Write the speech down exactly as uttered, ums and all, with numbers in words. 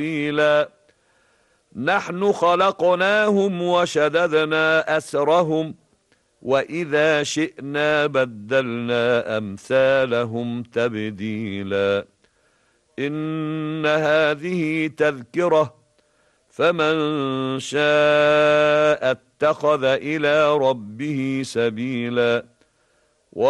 سبيلا نحن خلقناهم وشددنا أسرهم وإذا شئنا بدلنا أمثالهم تبديلا إن هذه تذكرة فمن شاء اتخذ إلى ربه سبيلا